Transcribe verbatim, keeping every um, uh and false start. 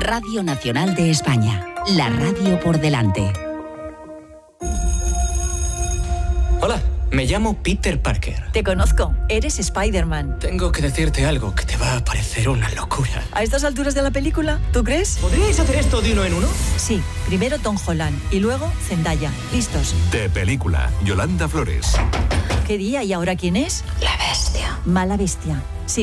Radio Nacional de España. La radio por delante. Hola, me llamo Peter Parker. Te conozco, eres Spider-Man. Tengo que decirte algo que te va a parecer una locura. ¿A estas alturas de la película? ¿Tú crees? ¿Podríais hacer esto de uno en uno? Sí, primero Tom Holland y luego Zendaya. ¿Listos? De película, Yolanda Flores. ¿Qué día y ahora quién es? La bestia. Mala bestia.